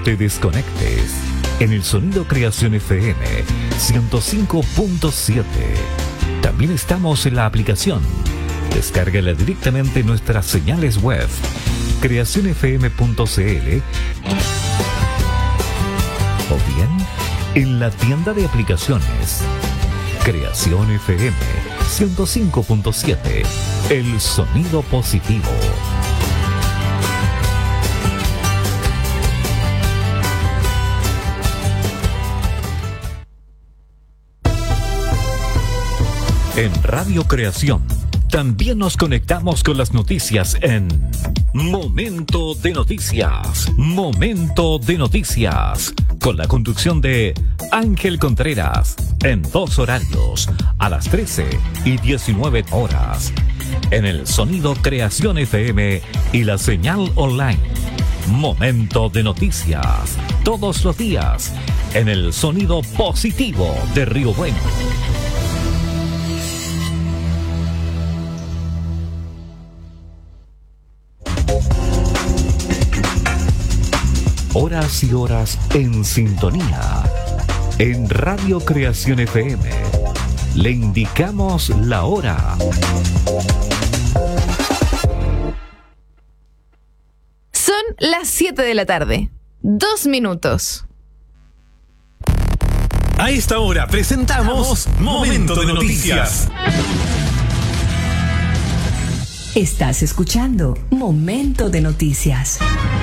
te desconectes. En el Sonido Creación FM 105.7. También estamos en la aplicación. Descárgala directamente en nuestras señales web, creacionfm.cl, o bien en la tienda de aplicaciones. Creación FM 105.7. El sonido positivo. En Radio Creación también nos conectamos con las noticias en Momento de Noticias. Momento de Noticias, con la conducción de Ángel Contreras, en 2 horarios, a las 13 y 19 horas, en el Sonido Creación FM y la señal online. Momento de Noticias, todos los días, en el Sonido Positivo de Río Bueno. Horas y horas en sintonía. En Radio Creación FM le indicamos la hora. Son las 7 de la tarde. 2 minutos. A esta hora presentamos Momento de Noticias. Estás escuchando Momento de Noticias.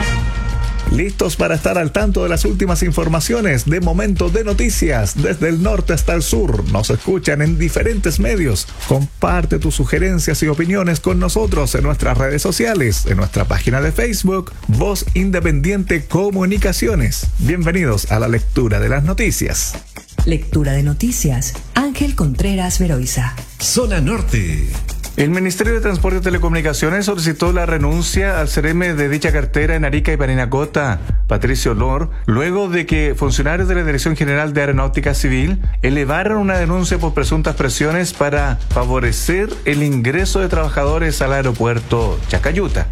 Listos para estar al tanto de las últimas informaciones de Momento de Noticias desde el norte hasta el sur. Nos escuchan en diferentes medios. Comparte tus sugerencias y opiniones con nosotros en nuestras redes sociales, en nuestra página de Facebook, Voz Independiente Comunicaciones. Bienvenidos a la lectura de las noticias. Lectura de noticias, Ángel Contreras Veroiza. Zona Norte. El Ministerio de Transporte y Telecomunicaciones solicitó la renuncia al CEREME de dicha cartera en Arica y Parinacota, Patricio Lor, luego de que funcionarios de la Dirección General de Aeronáutica Civil elevaron una denuncia por presuntas presiones para favorecer el ingreso de trabajadores al aeropuerto Chacayuta.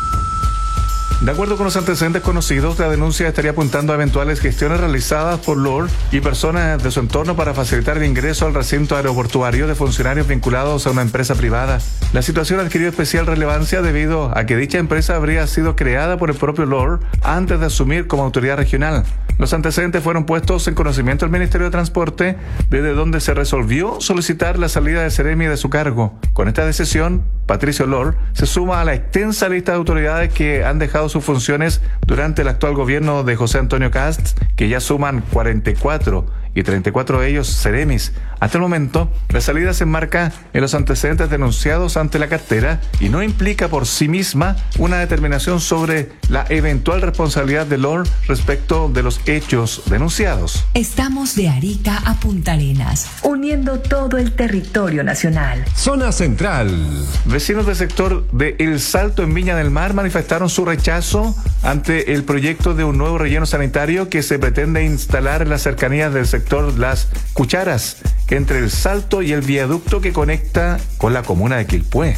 De acuerdo con los antecedentes conocidos, la denuncia estaría apuntando a eventuales gestiones realizadas por Lord y personas de su entorno para facilitar el ingreso al recinto aeroportuario de funcionarios vinculados a una empresa privada. La situación adquirió especial relevancia debido a que dicha empresa habría sido creada por el propio Lord antes de asumir como autoridad regional. Los antecedentes fueron puestos en conocimiento del Ministerio de Transporte, desde donde se resolvió solicitar la salida de Ceremi de su cargo. Con esta decisión, Patricio Lord se suma a la extensa lista de autoridades que han dejado sus funciones durante el actual gobierno de José Antonio Kast, que ya suman 44 y 34 de ellos Ceremis. Hasta el momento, la salida se enmarca en los antecedentes denunciados ante la cartera y no implica por sí misma una determinación sobre la eventual responsabilidad de Lord respecto de los hechos denunciados. Estamos de Arica a Punta Arenas, uniendo todo el territorio nacional. Zona Central. Vecinos del sector de El Salto en Viña del Mar manifestaron su rechazo ante el proyecto de un nuevo relleno sanitario que se pretende instalar en las cercanías del sector Las Cucharas, entre El Salto y el viaducto que conecta con la comuna de Quilpué.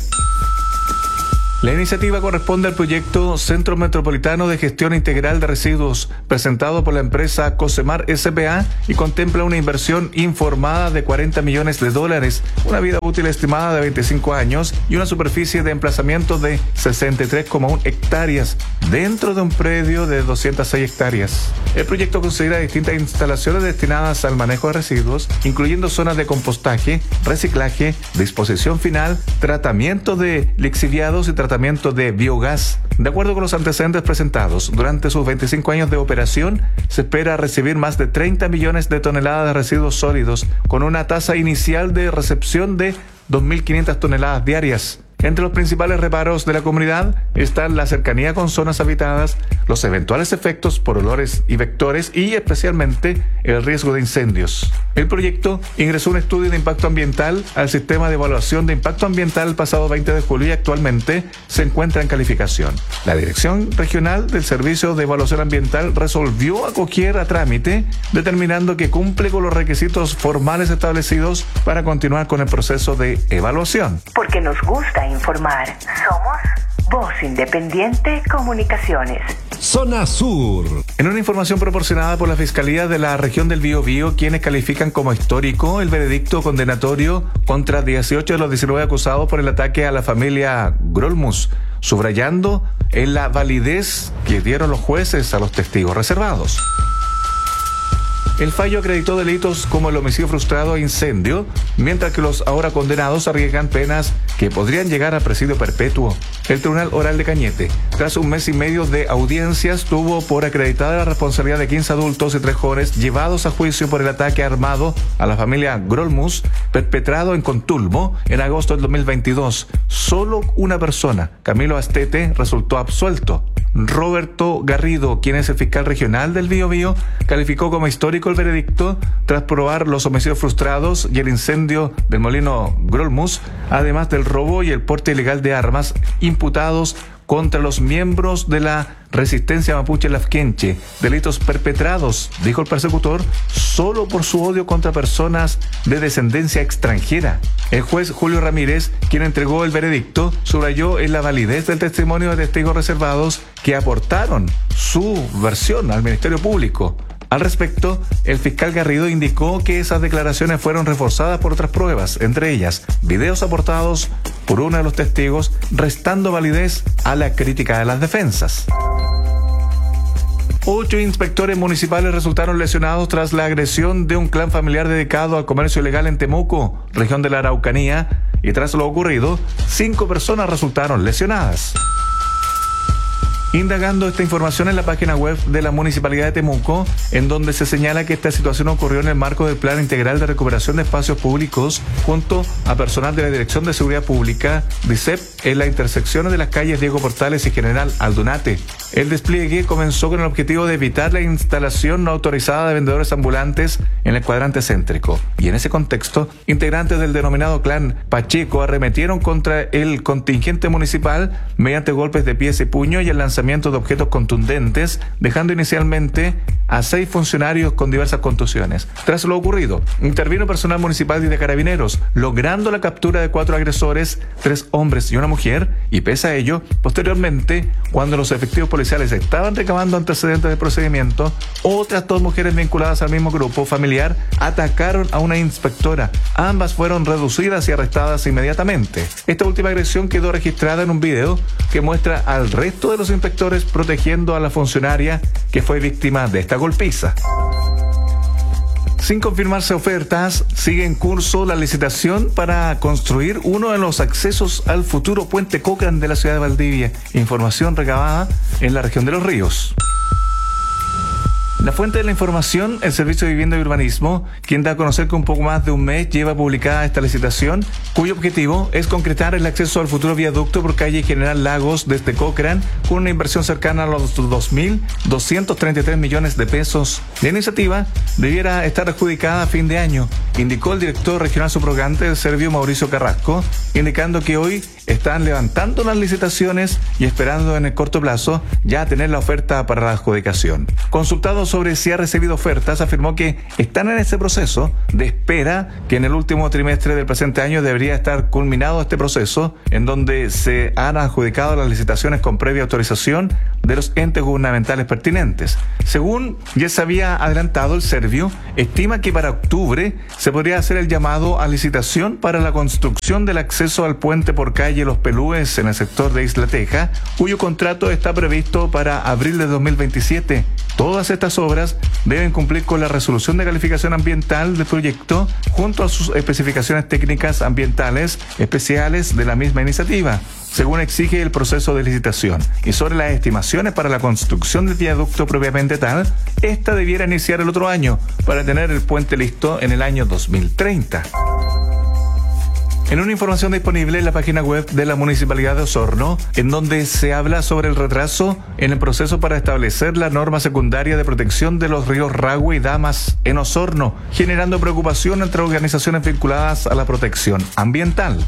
La iniciativa corresponde al proyecto Centro Metropolitano de Gestión Integral de Residuos, presentado por la empresa Cosemar S.p.A. y contempla una inversión informada de $40 millones, una vida útil estimada de 25 años y una superficie de emplazamiento de 63,1 hectáreas dentro de un predio de 206 hectáreas. El proyecto considera distintas instalaciones destinadas al manejo de residuos, incluyendo zonas de compostaje, reciclaje, disposición final, tratamiento de lixiviados y tratamiento de biogás. De acuerdo con los antecedentes presentados, durante sus 25 años de operación, se espera recibir más de 30 millones de toneladas de residuos sólidos, con una tasa inicial de recepción de 2.500 toneladas diarias. Entre los principales reparos de la comunidad están la cercanía con zonas habitadas, los eventuales efectos por olores y vectores y especialmente el riesgo de incendios. El proyecto ingresó un estudio de impacto ambiental al sistema de evaluación de impacto ambiental el pasado 20 de julio y actualmente se encuentra en calificación. La Dirección Regional del Servicio de Evaluación Ambiental resolvió acoger a trámite, determinando que cumple con los requisitos formales establecidos para continuar con el proceso de evaluación. Porque nos gusta informar. Somos Voz Independiente Comunicaciones. Zona Sur. En una información proporcionada por la Fiscalía de la región del Biobío, quienes califican como histórico el veredicto condenatorio contra 18 de los 19 acusados por el ataque a la familia Grolmus, subrayando en la validez que dieron los jueces a los testigos reservados. El fallo acreditó delitos como el homicidio frustrado e incendio, mientras que los ahora condenados arriesgan penas que podrían llegar a presidio perpetuo. El Tribunal Oral de Cañete, tras un mes y medio de audiencias, tuvo por acreditada la responsabilidad de 15 adultos y 3 jóvenes llevados a juicio por el ataque armado a la familia Grolmus, perpetrado en Contulmo en agosto del 2022. Solo una persona, Camilo Astete, resultó absuelto. Roberto Garrido, quien es el fiscal regional del Biobío, calificó como histórico el veredicto tras probar los homicidios frustrados y el incendio del molino Grolmus, además del robo y el porte ilegal de armas imputados contra los miembros de la resistencia mapuche Lafkenche, delitos perpetrados, dijo el persecutor, solo por su odio contra personas de descendencia extranjera. El juez Julio Ramírez, quien entregó el veredicto, subrayó en la validez del testimonio de testigos reservados que aportaron su versión al Ministerio Público. Al respecto, el fiscal Garrido indicó que esas declaraciones fueron reforzadas por otras pruebas, entre ellas videos aportados por uno de los testigos, restando validez a la crítica de las defensas. 8 inspectores municipales resultaron lesionados tras la agresión de un clan familiar dedicado al comercio ilegal en Temuco, región de la Araucanía, y tras lo ocurrido, 5 personas resultaron lesionadas. Indagando esta información en la página web de la Municipalidad de Temuco, en donde se señala que esta situación ocurrió en el marco del Plan Integral de Recuperación de Espacios Públicos, junto a personal de la Dirección de Seguridad Pública, DICEP, en las intersecciones de las calles Diego Portales y General Aldunate. El despliegue comenzó con el objetivo de evitar la instalación no autorizada de vendedores ambulantes en el cuadrante céntrico. Y en ese contexto, integrantes del denominado clan Pacheco arremetieron contra el contingente municipal mediante golpes de pies y puño y el lanzamiento de objetos contundentes, dejando inicialmente a 6 funcionarios con diversas contusiones. Tras lo ocurrido, intervino personal municipal y de carabineros, logrando la captura de 4 agresores, 3 hombres y una mujer, y pese a ello, posteriormente, cuando los efectivos policiales estaban recabando antecedentes del procedimiento, otras 2 mujeres vinculadas al mismo grupo familiar atacaron a una inspectora. Ambas fueron reducidas y arrestadas inmediatamente. Esta última agresión quedó registrada en un video que muestra al resto de los inspectores protegiendo a la funcionaria que fue víctima de esta golpiza. Sin confirmarse ofertas, sigue en curso la licitación para construir uno de los accesos al futuro puente Cochrane de la ciudad de Valdivia. Información recabada en la región de Los Ríos. La fuente de la información, el Servicio de Vivienda y Urbanismo, quien da a conocer que un poco más de un mes lleva publicada esta licitación, cuyo objetivo es concretar el acceso al futuro viaducto por calle General Lagos desde Cochrane, con una inversión cercana a los 2.233 millones de pesos. La iniciativa debiera estar adjudicada a fin de año, indicó el director regional subrogante del Servio, Mauricio Carrasco, indicando que hoy están levantando las licitaciones y esperando en el corto plazo ya tener la oferta para la adjudicación. Consultado sobre si ha recibido ofertas, afirmó que están en ese proceso de espera, que en el último trimestre del presente año debería estar culminado este proceso, en donde se han adjudicado las licitaciones con previa autorización de los entes gubernamentales pertinentes. Según ya se había adelantado, el Servio estima que para octubre se podría hacer el llamado a licitación para la construcción del acceso al puente por calle Los Pelúes en el sector de Isla Teja, cuyo contrato está previsto para abril de 2027. Todas estas obras deben cumplir con la resolución de calificación ambiental del proyecto junto a sus especificaciones técnicas ambientales especiales de la misma iniciativa, según exige el proceso de licitación. Y sobre las estimaciones para la construcción del viaducto propiamente tal, esta debiera iniciar el otro año para tener el puente listo en el año 2030. En una información disponible en la página web de la Municipalidad de Osorno, en donde se habla sobre el retraso en el proceso para establecer la norma secundaria de protección de los ríos Ragüe y Damas en Osorno, generando preocupación entre organizaciones vinculadas a la protección ambiental.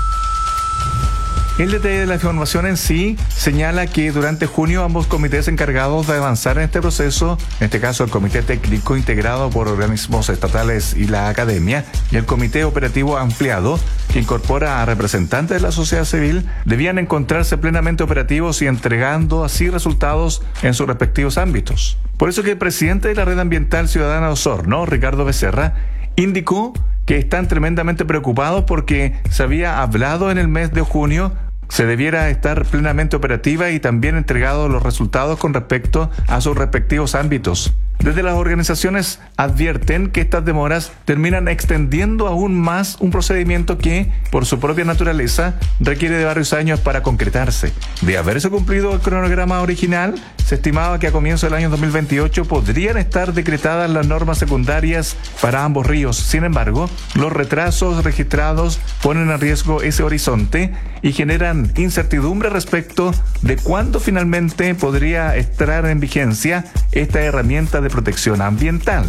El detalle de la información en sí señala que durante junio ambos comités encargados de avanzar en este proceso, en este caso el Comité Técnico integrado por organismos estatales y la Academia, y el Comité Operativo Ampliado, que incorpora a representantes de la sociedad civil, debían encontrarse plenamente operativos y entregando así resultados en sus respectivos ámbitos. Por eso que el presidente de la Red Ambiental Ciudadana de Osorno, Ricardo Becerra, indicó que están tremendamente preocupados porque se había hablado en el mes de junio se debiera estar plenamente operativa y también entregado los resultados con respecto a sus respectivos ámbitos. Desde las organizaciones advierten que estas demoras terminan extendiendo aún más un procedimiento que, por su propia naturaleza, requiere de varios años para concretarse. De haberse cumplido el cronograma original, se estimaba que a comienzos del año 2028 podrían estar decretadas las normas secundarias para ambos ríos. Sin embargo, los retrasos registrados ponen en riesgo ese horizonte y generan incertidumbre respecto de cuándo finalmente podría estar en vigencia esta herramienta de protección ambiental.